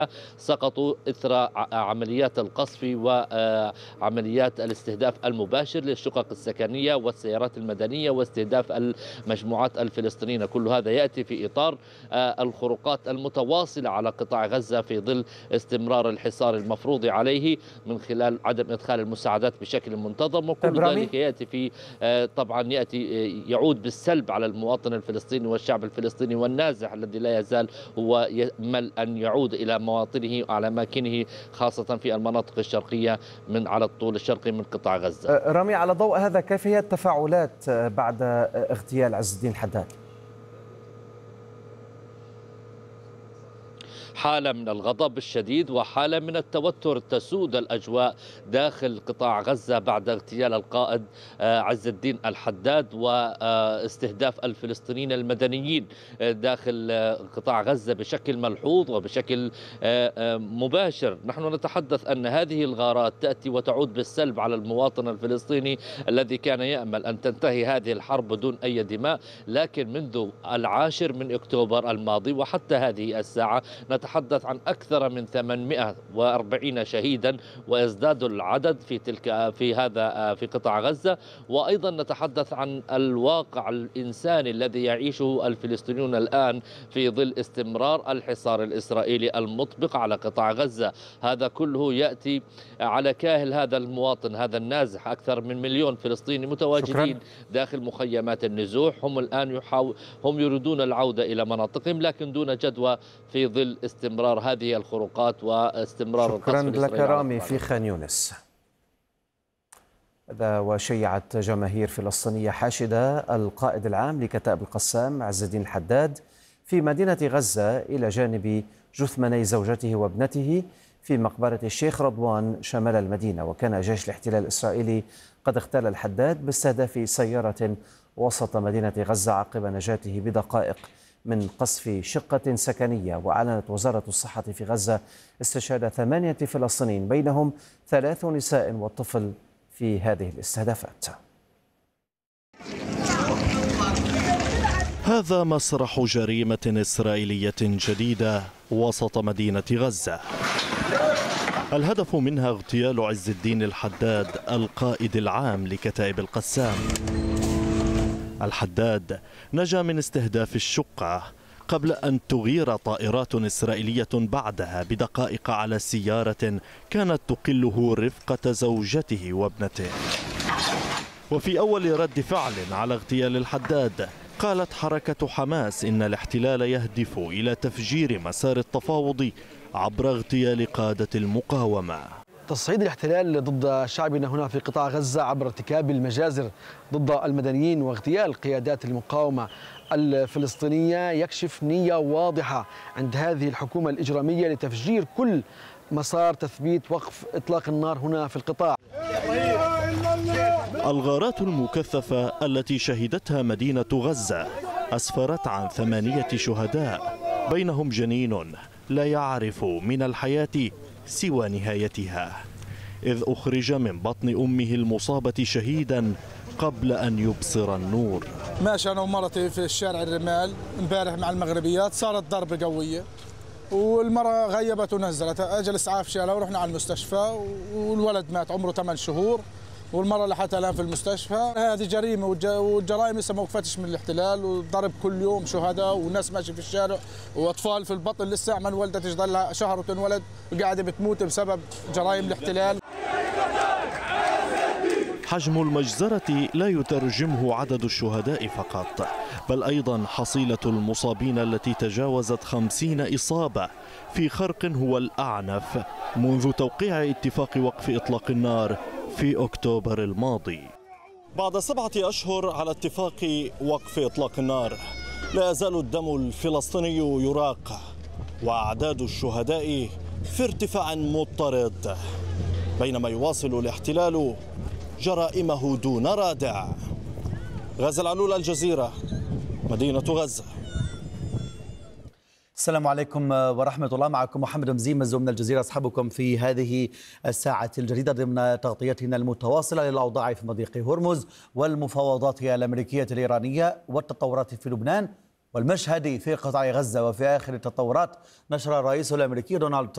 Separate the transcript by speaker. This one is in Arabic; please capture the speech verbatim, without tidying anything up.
Speaker 1: سقطوا إثر عمليات القصف وعمليات الاستهداف المباشر للشقق السكنية والسيارات المدنية واستهداف المجموعات الفلسطينية. كل هذا يأتي في إطار الخروقات المتواصلة على قطاع غزة في ظل استمرار الحصار المفروض عليه من خلال عدم إدخال المساعدات بشكل منتظم، وكل ذلك يأتي في طبعا يأتي يعود بالسلب على المواطن الفلسطيني والشعب الفلسطيني والنازح الذي لا يزال هو يأمل أن يعود إلى مواطنه وعلى أماكنه، خاصة في المناطق الشرقية من على الطول الشرقي من قطاع غزة.
Speaker 2: رامي، على ضوء هذا كيف هي التفاعلات بعد اغتيال عز الدين الحداد؟
Speaker 1: حالة من الغضب الشديد وحالة من التوتر تسود الأجواء داخل قطاع غزة بعد اغتيال القائد عز الدين الحداد واستهداف الفلسطينيين المدنيين داخل قطاع غزة بشكل ملحوظ وبشكل مباشر. نحن نتحدث أن هذه الغارات تأتي وتعود بالسلب على المواطن الفلسطيني الذي كان يأمل أن تنتهي هذه الحرب بدون أي دماء، لكن منذ العاشر من أكتوبر الماضي وحتى هذه الساعة نتحدث عن أكثر من ثمانمئة وأربعين شهيدا ويزداد العدد في تلك في هذا في قطاع غزة. وأيضا نتحدث عن الواقع الإنساني الذي يعيشه الفلسطينيون الآن في ظل استمرار الحصار الإسرائيلي المطبق على قطاع غزة. هذا كله يأتي على كاهل هذا المواطن هذا النازح. أكثر من مليون فلسطيني متواجدين شكرا. داخل مخيمات النزوح، هم الآن يحاول هم يريدون العودة إلى مناطقهم لكن دون جدوى في ظل استمرار هذه الخروقات واستمرار القصف
Speaker 2: الإسرائيلي. شكرا لك رامي في خان يونس. هذا وشيعت جماهير فلسطينية حاشدة القائد العام لكتائب القسام عز الدين الحداد في مدينة غزة إلى جانب جثمني زوجته وابنته في مقبرة الشيخ رضوان شمال المدينة. وكان جيش الاحتلال الإسرائيلي قد اغتال الحداد باستهداف سيارة وسط مدينة غزة عقب نجاته بدقائق من قصف شقة سكنية. وأعلنت وزارة الصحة في غزة استشهاد ثمانية فلسطينيين بينهم ثلاث نساء وطفل في هذه الاستهدافات.
Speaker 3: هذا مسرح جريمة إسرائيلية جديدة وسط مدينة غزة، الهدف منها اغتيال عز الدين الحداد القائد العام لكتائب القسام. الحداد نجا من استهداف الشقة قبل أن تغير طائرات إسرائيلية بعدها بدقائق على سيارة كانت تقله رفقة زوجته وابنته. وفي أول رد فعل على اغتيال الحداد قالت حركة حماس إن الاحتلال يهدف إلى تفجير مسار التفاوض عبر اغتيال قادة المقاومة.
Speaker 4: تصعيد الاحتلال ضد شعبنا هنا في قطاع غزة عبر ارتكاب المجازر ضد المدنيين واغتيال قيادات المقاومة الفلسطينية يكشف نية واضحة عند هذه الحكومة الإجرامية لتفجير كل مسار تثبيت وقف إطلاق النار هنا في القطاع.
Speaker 3: الغارات المكثفة التي شهدتها مدينة غزة أسفرت عن ثمانية شهداء بينهم جنين لا يعرف من الحياة سوى نهايتها، إذ أخرج من بطن أمه المصابة شهيدا قبل أن يبصر النور.
Speaker 5: ماشي أنا ومرتي في الشارع الرمال امبارح مع المغربيات، صارت ضربة قوية والمرأة غيبت ونزلت، أجل إسعاف شالها ورحنا على المستشفى والولد مات عمره ثمان شهور والمرأة لحتى الآن في المستشفى. هذه جريمة والجرائم لسه ما وقفتش من الاحتلال، والضرب كل يوم شهداء وناس ماشي في الشارع وأطفال في البطن لسه من ولدة تجضل لها شهر وتنولد وقاعدة بتموت بسبب جرائم الاحتلال.
Speaker 3: حجم المجزرة لا يترجمه عدد الشهداء فقط، بل أيضا حصيلة المصابين التي تجاوزت خمسين إصابة في خرق هو الأعنف منذ توقيع اتفاق وقف إطلاق النار في أكتوبر الماضي. بعد سبعة أشهر على اتفاق وقف إطلاق النار لا يزال الدم الفلسطيني يراق وأعداد الشهداء في ارتفاع مضطرد، بينما يواصل الاحتلال جرائمه دون رادع. غازي العلول، الجزيرة، مدينة غزة.
Speaker 2: السلام عليكم ورحمة الله. معكم محمد مزيمز من الجزيرة، أصحابكم في هذه الساعة الجديدة ضمن تغطيتنا المتواصلة للأوضاع في مضيق هرمز والمفاوضات الأمريكية الإيرانية والتطورات في لبنان والمشهد في قطاع غزة. وفي آخر التطورات نشر الرئيس الأمريكي دونالد